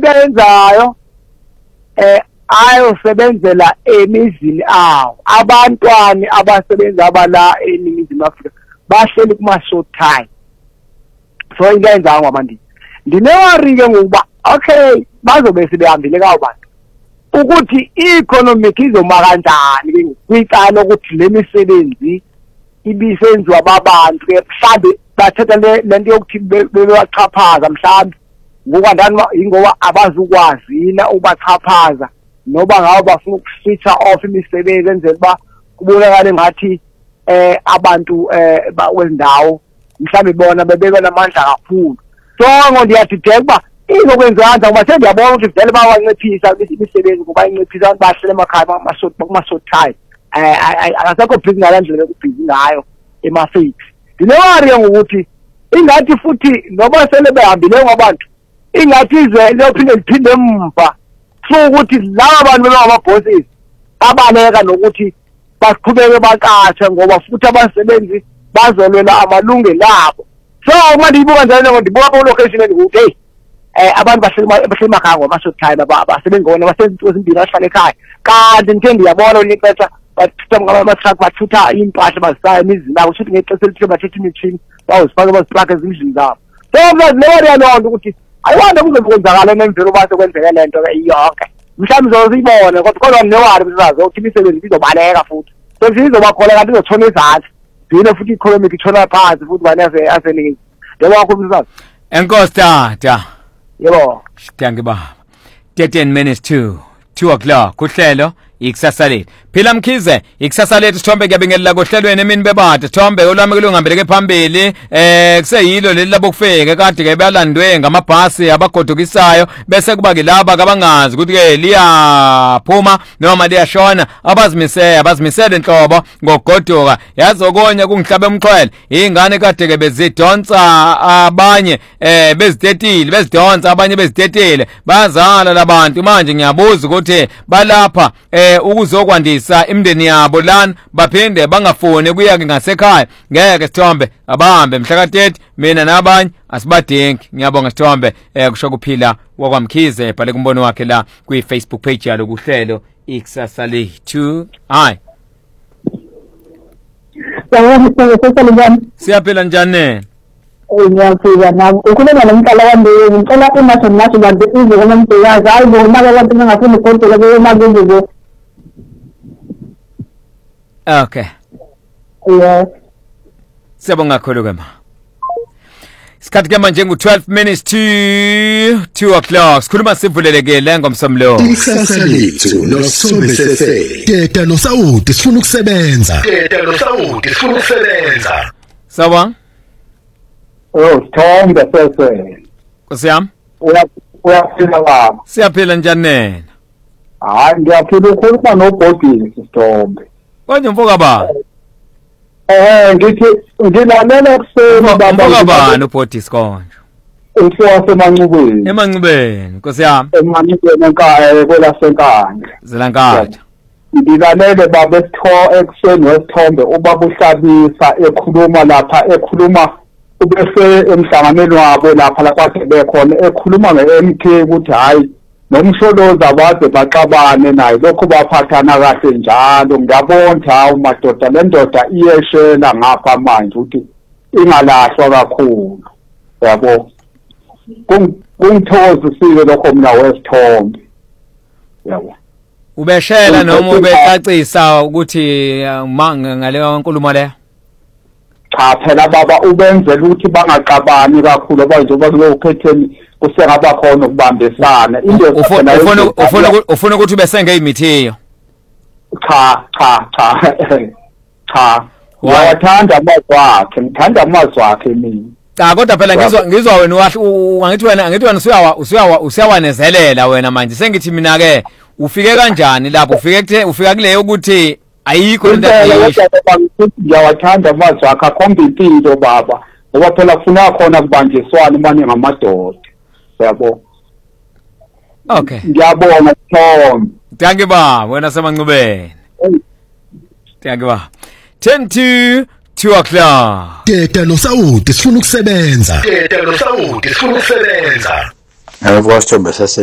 into ayenzayo ayosebenzela emizini awo. Abantwana abasebenza abala eNingizimu Afrika bahleli kuma short time. So into ayenzayo ngamanje ndinewari ke ngokuba okay bazobe sebehambile kawo bantu ukuthi i-economic izoma kanjani ke kwicala ukuthi le misebenzi ibisenziwa babantu ke mhlambe bathetha lento yokuthi bebewachaphaza mhlambe ngokwandani ingoba abazukwazina ubachaphaza noba ngawo bafuna ukuswitcha off imisebenzi enzela ba kubonakala ngathi abantu bakwendawo mhlambe bona bebeka namandla kakhulu. So ngiyadideka kuba izokwenza ngoba sendiyabona ukuthi vele bawanciphisa imisebenzi kuba inciphisa abantu bahlele emakhaya kuma-short time. Akasekho busy ngalandlela ekubhizi ngayo ema-fix. Ndinewari ngokuthi ingathi futhi noba sele behambile ngabantu ingathi izwe liphinde emva so ukuthi laba bantu bengama-bosses abaleka nokuthi baqhubeke baqashe ngoba futhi abasebenzi bazolwela amalungelo abo. So uma ndiyibuka njalo ndibuka ku-location endikuthi abantu bahleli emakhaya ngoma-short time abasebenzi ngona basebenzi ezimbili bahlala ekhaya kanti ndike ndiyabona kwelinye ixesha bathutha ngama-truck bathutha impahla bazisaya emizini abo kushuthi ngexesha elithile bathetha imithini bawuzifake baziplaka ezindlini zabo. So lewariya loo nto ukuthi ayiwanda kuzokwenzakala nemvelo base kwenzeke le nto iyonke mhlawumbe uzozibone kodwa ndinewari msazi ukuthi imisebenzi izobaleka futhi so izobakhona kanti izotshona ezantsi zine futhi i-economic itshona phansi futhi bani aseningizimu. Yebo kakhulu msazi. Enkosi tata. Yebo. Thank you baba. 13 minutes to 2 o'clock kuhlelo ikusasa lethu. Phila Mkhize ikusasa lethu Sithombe kuyabingelela kohlelweni emini bebade Sithombe olwami kulungambeleke phambili kuseyilo leli labokufika kade ke balandwe ngamabhasi abagodukisayo bese kuba ke laba abangazi ukuthi ke liyaphuma noma liyashona abazimisele inhlobo ngokugoduka yazokonya kungihlabe umxhwele ingane kade ke bezidonsa abanye bezidonsa abanye bezitetile bazala labantu manje ngiyabuza ukuthi balapha ukuzokwandisa imndeni yabo lana baphinde bangafuni kuyake ngasekhaya ngeke Sithombe abahambe mhla ka-30 mina nabanye asibadingi. Ngiyabonga Sithombe kusho kuphila wakwamkhize bhale kumbono wakhe la kwi-Facebook page yalo kuhlelo ikusasa lethu. Hayi siyaphila njani? Ngiyafika nabo ukhuluma nomntala wami ngicela unathi nathi bantu ize kunomdikazi hayi bo maka abantu bengafuni ukontola bemakubo. Okay. Yeah. Siyabonga kakhulu ke ma. Isikhathi ke manje ngu-12 minutes to 2 o'clock. Sikhuluma sivulelekile ngomsomlo. Ikusasa lethu noSombesese. Teta noSawuti sifuna ukusebenza. Sawa? Sithombe sese. Nkosi yami. Uyaphila baba. Siyaphila njani? Hayi ngiyaphila ukhuluma nobhodini Sithombe. Konje mfoka ba? Ngithi ngilalela kuseni baba. Mfoka ba nobhodisi konje? Umfowase eMancubeni. EMancubeni Nkosi yami. EMancubeni enkaya kwelasenkandla. Zelankatha. Ngilalele baba ekuseni wesithombe ubaba uhlabisa ekhuluma lapha ekhuluma ubese emhlanganweni wabo lapha la kwakhe bekhona ekhuluma nge-MK ukuthi hayi nomsholoza baze baxabane naye lokho baphathana kahle njalo. Ngiyabona hawu madoda le ndoda iyeshela ngapha manje ukuthi ingalahlwa kakhulu yabo. Kungithokozisile lokho mina wesithombe yabo. Ubeshela noma ubecacisa ukuthi ngaleyo nkulumo leyo? Cha phela baba ubenzela ukuthi bangaqabani kakhulu abazoba kulo khetheni kusengaba khona ukubambisana into ufuna ukuthi besenge imithiyo. Cha wathanda amazwakhe ngithanda amazwakhe mina. Cha kodwa phela ngizwa wena angithi wena usiyawanezelela wena manje sengithi mina ke ufike kanjani lapho ufika kuleyo ukuthi ayikho into ngiyawathanda amazwi akhe akhomba impilo baba ngoba phela kufuna khona kubanjiswana manje ngamadoda yabo. Okay ngiyabonga Tom. Thank you baba wena seMancubeni. Thank you baba. 10 to 2 o'clock. Teta noSawuti sifuna ukusebenza. Yebo Sithombe sese